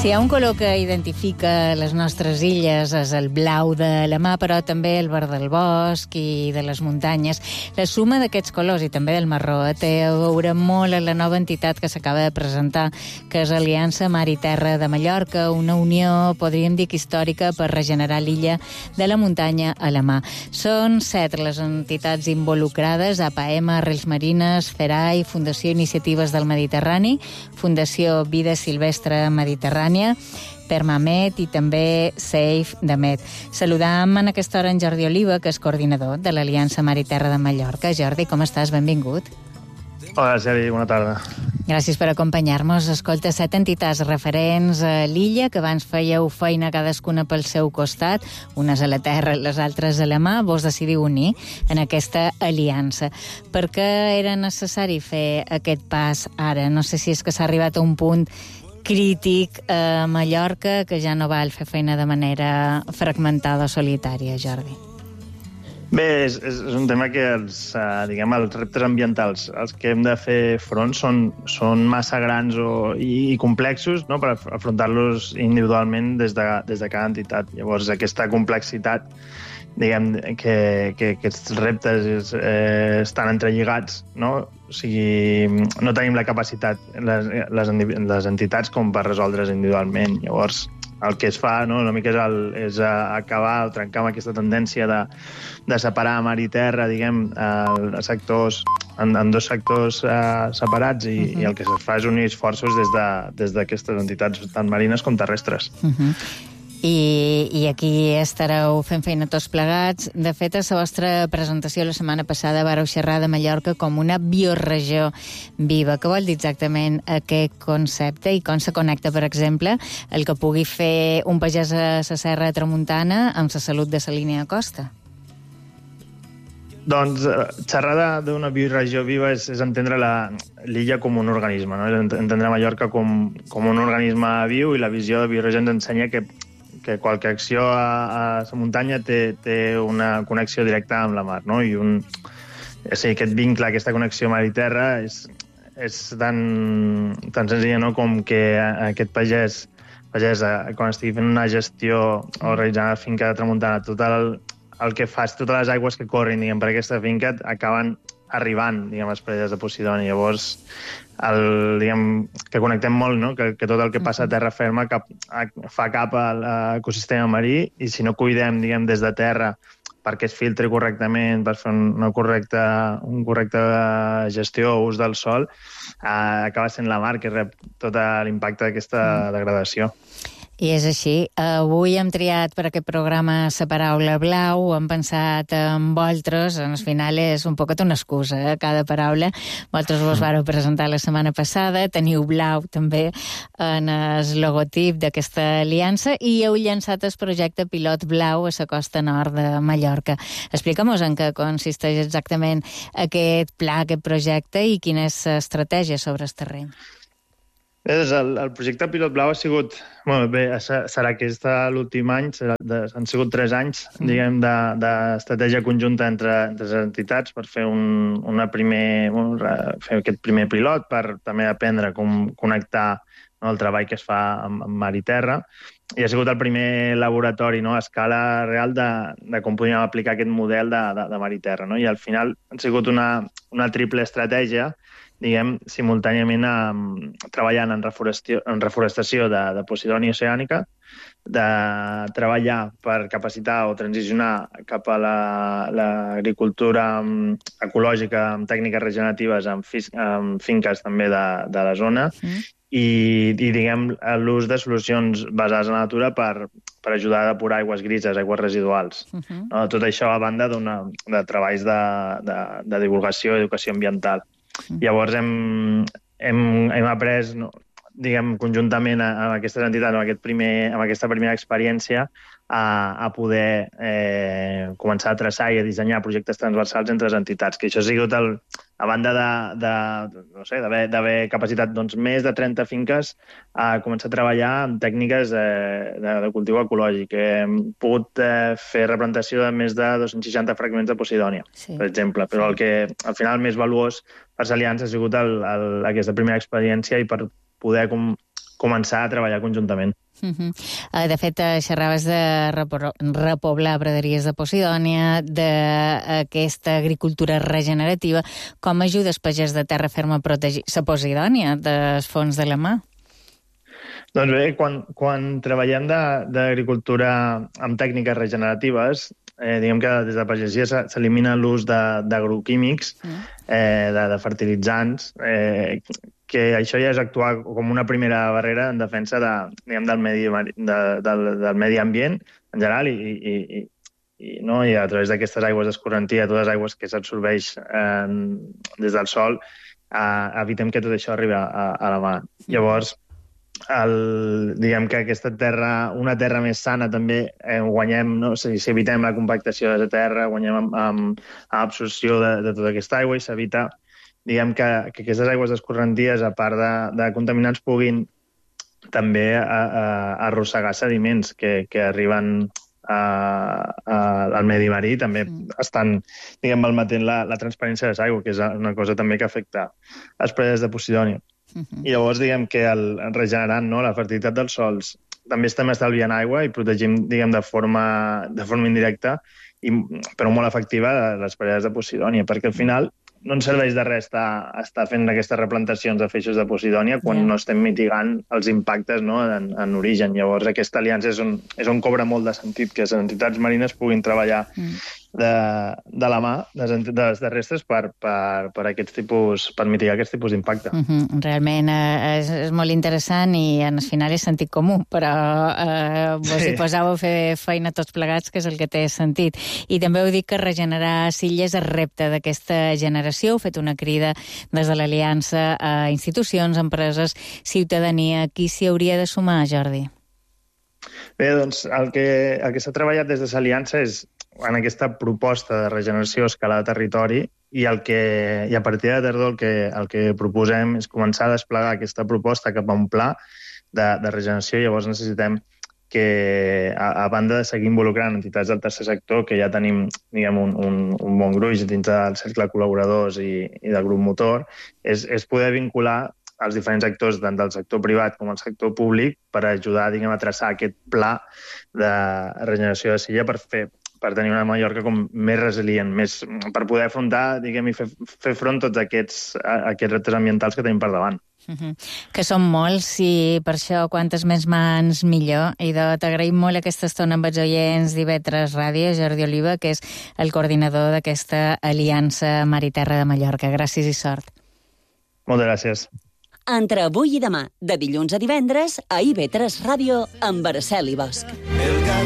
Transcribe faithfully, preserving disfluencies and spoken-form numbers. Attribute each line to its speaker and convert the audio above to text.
Speaker 1: Si hi ha un color que identifica les nostres illes és el blau de la mar, però també el verd del bosc i de les muntanyes. La suma d'aquests colors i també del marró té a veure molt amb la nova entitat que s'acaba de presentar, que és Aliança Mar i Terra de Mallorca, una unió, podríem dir que històrica, per regenerar l'illa de la muntanya a la mar. Són set les entitats involucrades: A P A M, Arrels Marines, FERAI, Fundació Iniciatives del Mediterrani, Fundació Vida Silvestre Mediterrània, Permamed i també Safe de Med. Saludam en aquesta hora en Jordi Oliva, que és coordinador de l'Aliança Mar i Terra de Mallorca. Jordi, com estàs? Benvingut.
Speaker 2: Hola, Sergi, bona tarda.
Speaker 1: Gràcies per acompanyar-nos. Escolta, set entitats referents a l'illa, que abans fèieu feina cadascuna pel seu costat, unes a la terra, les altres a la mar. Vos decidiu unir en aquesta aliança. Per què era necessari fer aquest pas ara? No sé si és que s'ha arribat a un punt crític a Mallorca, que ja no val fer feina de manera fragmentada o solitària, Jordi.
Speaker 2: Bé, és, és un tema que els, eh, diguem, els reptes ambientals els que hem de fer front són, són massa grans o, i, i complexos, no?, per afrontar-los individualment des de, des de cada entitat. Llavors, aquesta complexitat, diguem, que, que aquests reptes eh, estan entrelligats, no? O sigui, no tenim la capacitat, les, les, les entitats, com per resoldre's individualment. Llavors, el que es fa, no?, una mica és, el, és acabar o trencar amb aquesta tendència de, de separar mar i terra, diguem, eh, sectors, en, en dos sectors eh, separats, i, uh-huh. i el que es fa és unir esforços des de, des d'aquestes entitats, tant marines com terrestres.
Speaker 1: Uh-huh. I, i aquí estareu fent feina tots plegats. De fet, a la vostra presentació la setmana passada vareu xerrar de Mallorca com una bioregió viva. Què vol dir exactament aquest concepte i com se connecta, per exemple, el que pugui fer un pagès a la Serra de Tramuntana amb la salut de la línia de costa?
Speaker 2: Doncs xerrar d'una bioregió viva és, és entendre l'illa com un organisme, no? És entendre Mallorca com, com un organisme viu, i la visió de bioregió ens ensenya que que qualque acció a, a la muntanya té, té una connexió directa amb la mar, no? I un, o sigui, aquest vincle, aquesta connexió mar i terra és, és tan, tan senzilla, no?, com que aquest pagès, pagès quan estigui fent una gestió o realitzant la finca de Tramuntana, tot el, el que fas, totes les aigües que corren, diguem, per aquesta finca acaben arribant, diguem, les parelles de Posidònia. Llavors, el, diguem, que connectem molt, no?, que, que tot el que passa a terra ferma cap, a, fa cap a l'ecosistema marí, i si no cuidem, diguem, des de terra perquè es filtri correctament, per fer una correcta, un correcte gestió o ús del sol, eh, acaba sent la mar que rep tot l'impacte d'aquesta degradació.
Speaker 1: I és així. Avui hem triat per aquest programa la paraula blau, hem pensat en vosaltres, al final és un poquet una excusa, eh, cada paraula. Vosaltres vos vareu presentar la setmana passada, teniu blau també en el logotip d'aquesta aliança, i heu llançat el projecte pilot blau a la costa nord de Mallorca. Explica'm-nos en què consisteix exactament aquest pla, aquest projecte, i quina és l'estratègia sobre el terreny.
Speaker 2: Bé, doncs el, el projecte Pilot Blau ha sigut... Bueno, bé, serà aquest l'últim any, serà de, han sigut tres anys, mm. diguem, d'estratègia conjunta entre, entre les entitats per fer, un, una primer, bueno, fer aquest primer pilot, per també aprendre com connectar, no, el treball que es fa amb, amb mar i terra. I ha sigut el primer laboratori, no, a escala real de, de com podíem aplicar aquest model de, de, de mar i terra. No? I al final ha sigut una, una triple estratègia, diguem, simultàniament eh, treballant en reforestació, en reforestació de, de Posidònia oceànica, de treballar per capacitar o transicionar cap a l'agricultura la, ecològica amb tècniques regeneratives, amb, fis, amb finques també de, de la zona, mm. i, i diguem, l'ús de solucions basades en la natura per, per ajudar a depurar aigües grises, aigües residuals. Uh-huh. No? Tot això a banda de treballs de, de, de divulgació i educació ambiental. Llavors hem, hem, hem après, no, diguem, conjuntament amb aquestes entitats, amb, aquest primer, amb aquesta primera experiència, a, a poder eh, començar a traçar i a dissenyar projectes transversals entre les entitats, que això ha sigut, el, a banda de, de, no sé, d'haver capacitat, doncs, més de trenta finques a començar a treballar amb tècniques eh, de, de cultiu ecològic. Hem pogut eh, fer replantació de més de dos-cents seixanta fragments de Posidònia, sí. per exemple, però el que al final més valuós per l'Aliança ha sigut el, el, aquesta primera experiència, i per poder com començar a treballar conjuntament.
Speaker 1: Uh -huh. uh, de fet, uh, xerraves de repoblar praderies de Posidònia, d'aquesta agricultura regenerativa. Com ajudes pagès de terra ferma a protegir la Posidònia dels fons de la mà?
Speaker 2: Doncs bé, quan, quan treballem d'agricultura amb tècniques regeneratives, eh, diguem que des de pagesia s'elimina l'ús d'agroquímics, eh, de, de fertilitzants, eh, que això ja és actuar com una primera barrera en defensa de, diguem, del, medi, de, del, del medi ambient en general i, i, i, i, no? I a través d'aquestes aigües d'escorrentia, totes les aigües que s'absorbeix eh, des del sol, eh, evitem que tot això arribi a, a la mà. Llavors, el, diguem que aquesta terra, una terra més sana també eh, guanyem, no? Si, si evitem la compactació de la terra, guanyem amb, amb, amb absorció de, de tota aquesta aigua i s'evita, diguem que, que aquestes aigües escorrenties, a part de, de contaminants, puguin també a, a, arrossegar sediments que, que arriben a, a, al medi marí, també mm. estan, diguem, malmetent la, la transparència de l'aigua, que és una cosa també que afecta les preses de Posidònia. Uh-huh. I llavors, diguem que el, regenerant, no, la fertilitat dels sols, també estem estalviant aigua i protegim, diguem, de forma, de forma indirecta, i, però molt efectiva, les preses de Posidònia, perquè al final no ens serveix de res estar, estar fent aquestes replantacions de feixos de Posidònia quan yeah. no estem mitigant els impactes, no, en, en origen. Llavors, aquesta aliança és on, és on cobra molt de sentit que les entitats marines puguin treballar mm. de, de la mà de les, de les terrestres per, per, per, aquests tipus, per mitigar aquests tipus d'impacte.
Speaker 1: Mm -hmm. Realment eh, és, és molt interessant i en el final és sentit comú, però eh, vos sí. hi poseu a fer feina tots plegats, que és el que té sentit. I també heu dit que regenerar Sitges és repte d'aquesta generació. Heu fet una crida des de l'Aliança a institucions, empreses, ciutadania. Qui s'hi hauria de sumar, Jordi?
Speaker 2: Bé, doncs el que, el que s'ha treballat des de l'Aliança és en aquesta proposta de regeneració a escala de territori i, el que, i a partir de tardor el que, el que proposem és començar a desplegar aquesta proposta cap a un pla de, de regeneració. Llavors necessitem que, a, a banda de seguir involucrant entitats del tercer sector, que ja tenim, diguem, un, un, un bon gruix dins del cercle de col·laboradors i, i del grup motor, és, és poder vincular els diferents actors, tant del sector privat com del sector públic, per ajudar, diguem, a traçar aquest pla de regeneració de Silla per fer per tenir una Mallorca com més resilient, més, per poder afrontar, diguem, i fer, fer front a tots aquests, a, aquests reptes ambientals que tenim per davant.
Speaker 1: Uh -huh. Que són molts i per això quantes més mans millor. I t'agraïm molt aquesta estona amb els oients d'I V tres Ràdio, Jordi Oliva, que és el coordinador d'aquesta Aliança Mar i Terra de Mallorca. Gràcies i sort.
Speaker 2: Moltes gràcies.
Speaker 3: Entre avui i demà, de dilluns a divendres, a I V tres Ràdio, amb Araceli Bosch.